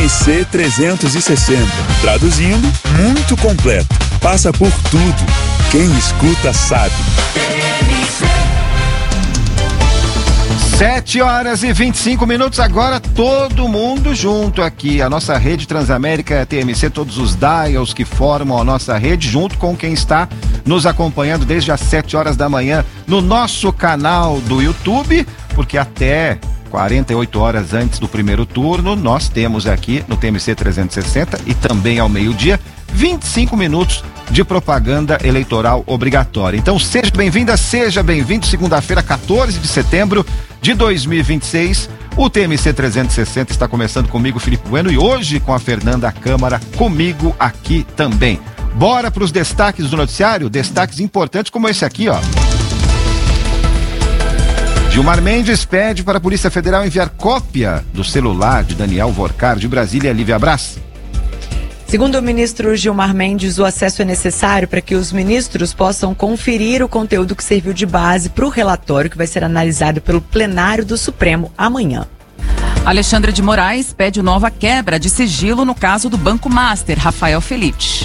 TMC 360. Traduzindo, muito completo. Passa por tudo. Quem escuta sabe. 7h25, agora todo mundo junto aqui. A nossa rede Transamérica TMC, todos os dials que formam a nossa rede, junto com quem está nos acompanhando desde as 7 horas da manhã no nosso canal do YouTube, porque até 48 horas antes do primeiro turno, nós temos aqui no TMC 360 e também ao meio-dia, 25 minutos de propaganda eleitoral obrigatória. Então seja bem-vinda, seja bem-vindo. Segunda-feira, 14 de setembro de 2026. O TMC 360 está começando comigo, Felipe Bueno, e hoje com a Fernanda Câmara, comigo aqui também. Bora para os destaques do noticiário, destaques importantes como esse aqui, ó. Gilmar Mendes pede para a Polícia Federal enviar cópia do celular de Daniel Vorcaro. De Brasília, Lívia Brás. Segundo o ministro Gilmar Mendes, o acesso é necessário para que os ministros possam conferir o conteúdo que serviu de base para o relatório que vai ser analisado pelo plenário do Supremo amanhã. Alexandre de Moraes pede nova quebra de sigilo no caso do Banco Master, Rafael Felite.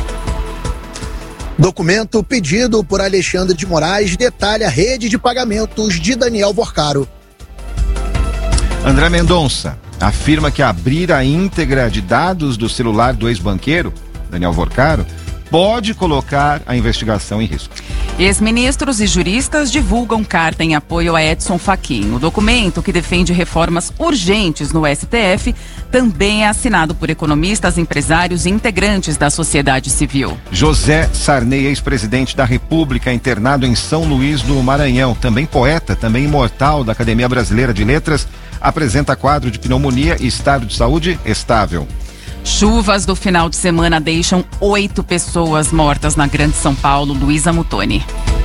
Documento pedido por Alexandre de Moraes detalha a rede de pagamentos de Daniel Vorcaro. André Mendonça afirma que abrir a íntegra de dados do celular do ex-banqueiro, Daniel Vorcaro, pode colocar a investigação em risco. Ex-ministros e juristas divulgam carta em apoio a Edson Fachin. O documento, que defende reformas urgentes no STF, também é assinado por economistas, empresários e integrantes da sociedade civil. José Sarney, ex-presidente da República, internado em São Luís do Maranhão, também poeta, também imortal da Academia Brasileira de Letras, apresenta quadro de pneumonia e estado de saúde estável. Chuvas do final de semana deixam 8 pessoas mortas na Grande São Paulo. Luísa Mutoni.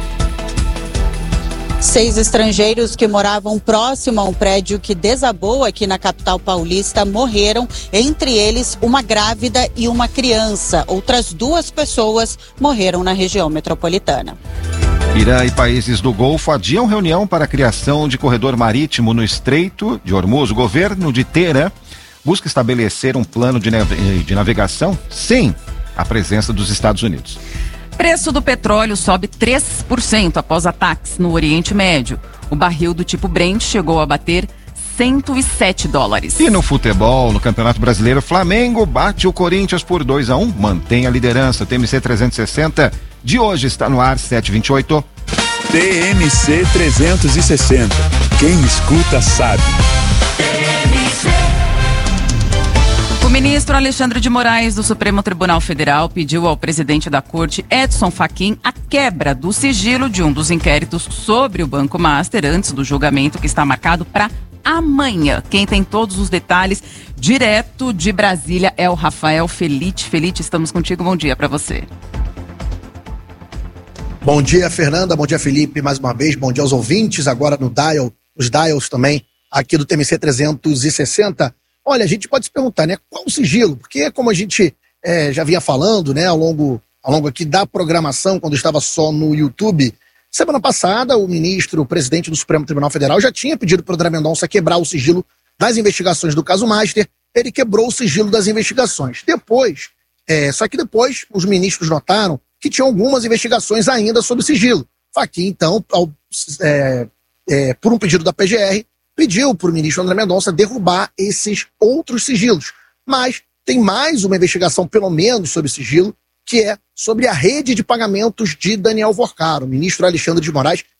6 estrangeiros que moravam próximo a um prédio que desabou aqui na capital paulista morreram, entre eles uma grávida e uma criança. Outras 2 pessoas morreram na região metropolitana. Irã e países do Golfo adiam reunião para a criação de corredor marítimo no Estreito de Hormuz. O governo de Teherã busca estabelecer um plano de navegação sem a presença dos Estados Unidos. Preço do petróleo sobe 3% após ataques no Oriente Médio. O barril do tipo Brent chegou a bater $107. E no futebol, no Campeonato Brasileiro, Flamengo bate o Corinthians por 2-1, mantém a liderança. O TMC 360 de hoje está no ar, 7h28. TMC 360. Quem escuta sabe. O ministro Alexandre de Moraes, do Supremo Tribunal Federal, pediu ao presidente da Corte, Edson Fachin, a quebra do sigilo de um dos inquéritos sobre o Banco Master antes do julgamento que está marcado para amanhã. Quem tem todos os detalhes direto de Brasília é o Rafael Felite. Felite, estamos contigo. Bom dia para você. Bom dia, Fernanda. Bom dia, Felipe. Mais uma vez, bom dia aos ouvintes. Agora no dial, os dials também aqui do TMC 360. Olha, a gente pode se perguntar, né? Qual o sigilo? Porque como a gente já vinha falando, né, ao longo aqui da programação, quando estava só no YouTube, semana passada o presidente do Supremo Tribunal Federal já tinha pedido para o André Mendonça quebrar o sigilo das investigações do caso Master. Ele quebrou o sigilo das investigações. Só que depois os ministros notaram que tinham algumas investigações ainda sob sigilo. Fachin, então, por um pedido da PGR, pediu para o ministro André Mendonça derrubar esses outros sigilos. Mas tem mais uma investigação, pelo menos, sobre sigilo, que é sobre a rede de pagamentos de Daniel Vorcaro. O ministro Alexandre de Moraes